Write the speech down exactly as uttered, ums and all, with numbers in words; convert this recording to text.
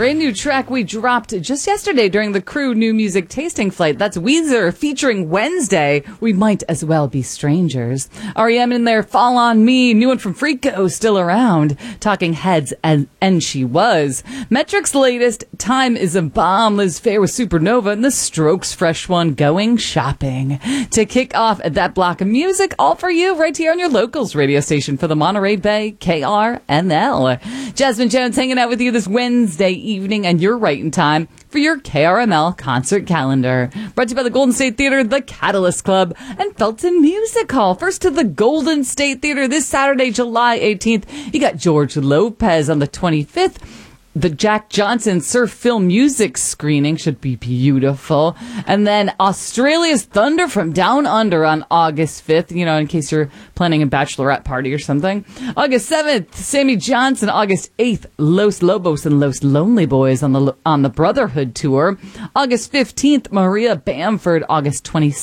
brand new track we dropped just yesterday during the Crew New Music Tasting Flight. That's Weezer featuring Wednesday. We Might As Well Be Strangers. R E M in there, Fall On Me. New one from Freako, Still Around. Talking Heads, and, and She Was. Metric's latest, Time Is a Bomb. Liz Phair with Supernova. And the Strokes' fresh one, Going Shopping. To kick off at that block of music, all for you right here on your Locals radio station for the Monterey Bay, K R N L. Jasmine Jones hanging out with you this Wednesday evening, and you're right in time for your K R M L concert calendar. Brought to you by the Golden State Theater, the Catalyst Club, and Felton Music Hall. First to the Golden State Theater this Saturday, July eighteenth. You got George Lopez on the twenty-fifth. The Jack Johnson Surf Film Music screening should be beautiful. And then Australia's Thunder from Down Under on August fifth, you know, in case you're planning a bachelorette party or something. August seventh, Sammy Johnson. August eighth, Los Lobos and Los Lonely Boys on the on the Brotherhood Tour. August fifteenth, Maria Bamford. August twenty-sixth,